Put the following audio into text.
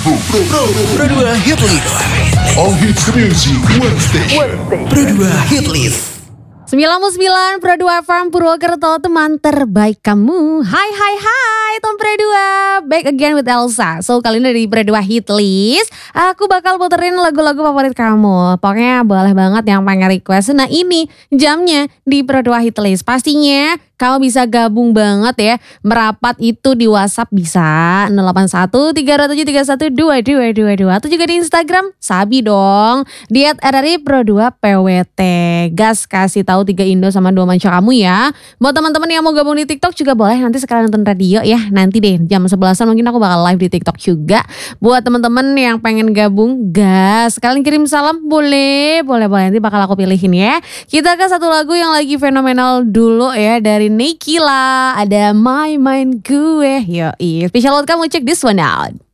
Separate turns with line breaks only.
Pro 2 Hit List.
All hits music, one station.
Pro 2 Hit List.
99 Pro 2 FM Purwokerto, teman terbaik kamu. Hai teman Pro 2, back again with Elsa. So kali ini dari Pro 2 Hit List, aku bakal puterin lagu-lagu favorit kamu. Pokoknya boleh banget yang pengen request. Nah ini jamnya di Pro 2 Hit List. Pastinya kamu bisa gabung banget ya. Merapat itu di WhatsApp bisa 081 307 31 2222 atau juga di Instagram Sabi dong. Di @RRI Pro 2 PWT. Gas kasih tahu 3 Indo sama 2 manca kamu ya. Buat teman-teman yang mau gabung di TikTok juga boleh, nanti sekalian nonton radio ya. Nanti deh jam 11-an mungkin aku bakal live di TikTok juga. Buat teman-teman yang pengen gabung, gas. Sekalian kirim salam boleh nanti bakal aku pilihin ya. Kita ke satu lagu yang lagi fenomenal dulu ya, dari Nikila, ada My Mind Gue. Yoi, special buat kamu, check this one out.